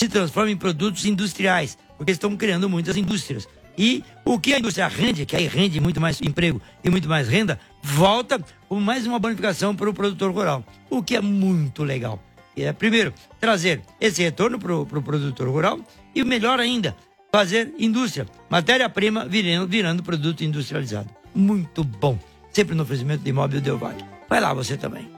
se transformam em produtos industriais, porque estão criando muitas indústrias. E o que a indústria rende, que aí rende muito mais emprego e muito mais renda, volta com mais uma bonificação para o produtor rural, o que é muito legal. E é, primeiro, trazer esse retorno para o produtor rural e, melhor ainda, fazer indústria, matéria-prima virando produto industrializado. Muito bom. Sempre no oferecimento de Imóvel Delvac. Vai lá você também.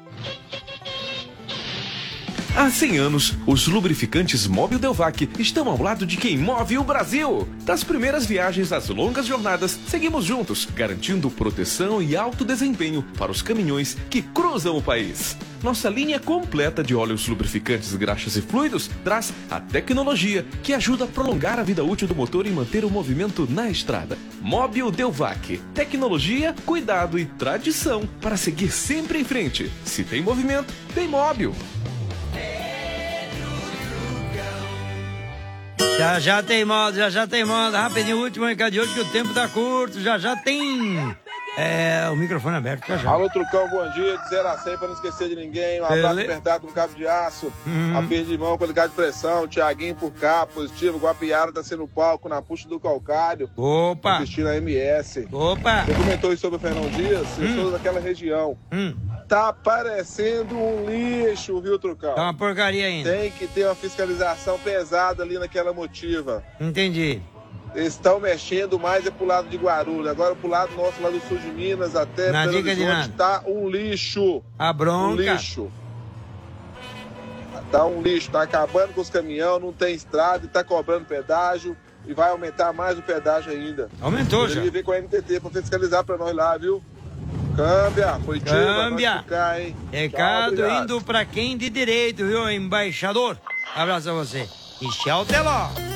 Há 100 anos, os lubrificantes Mobil Delvac estão ao lado de quem move o Brasil. Das primeiras viagens às longas jornadas, seguimos juntos, garantindo proteção e alto desempenho para os caminhões que cruzam o país. Nossa linha completa de óleos lubrificantes, graxas e fluidos traz a tecnologia que ajuda a prolongar a vida útil do motor e manter o movimento na estrada. Mobil Delvac. Tecnologia, cuidado e tradição para seguir sempre em frente. Se tem movimento, tem Mobil. Já tem moda. Rapidinho, o último recado de hoje, que o tempo tá curto. Já tem o microfone aberto. Já. Alô, Trucão, bom dia. De 0 a 100 pra não esquecer de ninguém. Um abraço apertado com cabo de aço. Aperto de mão com ligado de pressão. Tiaguinho por cá, positivo. Guapiara tá sendo palco na puxa do calcário. Opa! Assistindo a MS. Opa! Você comentou sobre o Fernão Dias. Eu sou daquela região. Tá parecendo um lixo, viu, Trucão? Tá uma porcaria ainda. Tem que ter uma fiscalização pesada ali naquela motiva. Entendi. Eles estão mexendo mais pro lado de Guarulhos. Agora pro lado nosso, lá do sul de Minas, até Na Belo dica de Horizonte, tá um lixo. A bronca. Um lixo. Tá um lixo. Tá acabando com os caminhões, não tem estrada e tá cobrando pedágio. E vai aumentar mais o pedágio ainda. Aumentou já. Ele vem com a NTT pra fiscalizar pra nós lá, viu? Câmbia, foi tio, Câmbia. Ficar, hein? Recado Tchau, indo pra quem de direito, viu, embaixador? Abraço a você. E tchau, até lá.